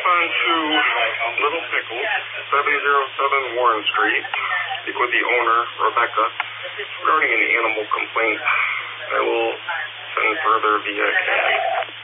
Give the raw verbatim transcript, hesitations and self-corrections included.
on to Little Pickle, seven oh seven Warren Street. Speak with the owner, Rebecca, regarding an animal complaint. I will send further via C A D.